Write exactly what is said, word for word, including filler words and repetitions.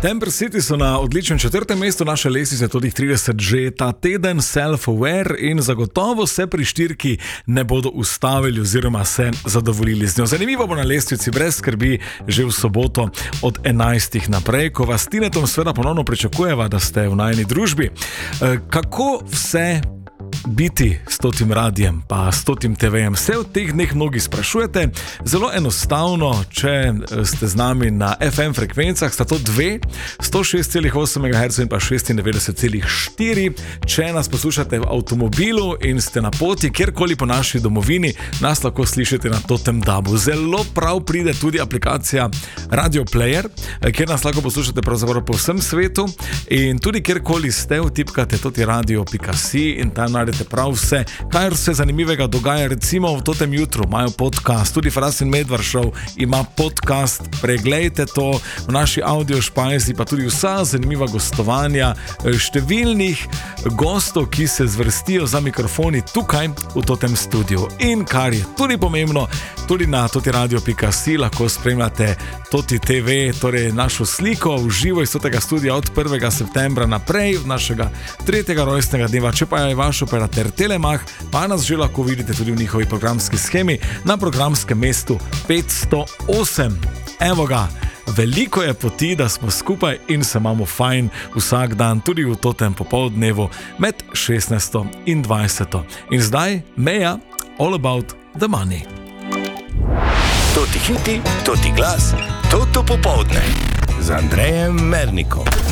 Temper City so na odličnem četrtem mestu naše lestvice, tudi trideset že ta teden, self-aware, in zagotovo se pri štirki ne bodo ustavili oziroma se zadovoljili z njo. Zanimivo bo na lestvici brez skrbi že v soboto od enajstih naprej, ko vas Tinetom sveda ponovno pričakujeva, da ste v najni družbi. Kako vse biti s totim radijem, pa s totim te vejem? Vse v teh dneh mnogi sprašujete. Zelo enostavno, če ste z nami na ef em frekvencah, sta to dve, sto šest celih osem megahercev in pa šestindevetdeset celih štiri. Če nas poslušate v avtomobilu in ste na poti kjerkoli po naši domovini, nas lahko slišite na totem dabu. Zelo prav pride tudi aplikacija Radio Player, kjer nas lahko poslušate pravzaprav po vsem svetu, in tudi kjerkoli ste, vtipkate toti radio pika si in tam najdete prav vse, kar se zanimivega dogaja. Recimo v totem jutru imajo podcast, tudi Fras in Medvar Show ima podcast, preglejte to v naši audio špajzi, pa tudi vsa zanimiva gostovanja številnih gostov, ki se zvrstijo za mikrofoni tukaj v totem studiu. In kar je tudi pomembno, tudi na toti radio pika si lahko spremljate Toti te ve, torej našo sliko v živo iz tega studia od prvega septembra naprej, od našega tretjega rojstnega dneva. Če pa je vaš operater Telemach, pa nas že lahko vidite tudi v njihovi programski shemi na programskem mestu petsto osem. Evo ga, veliko je poti, da smo skupaj in se imamo fajn vsak dan, tudi v totem popoldnevu med šestnajsto in dvajseto. In zdaj Meja, All About the Money. Toti hiti, toti glas, toto popoldne z Andrejem Mernikom.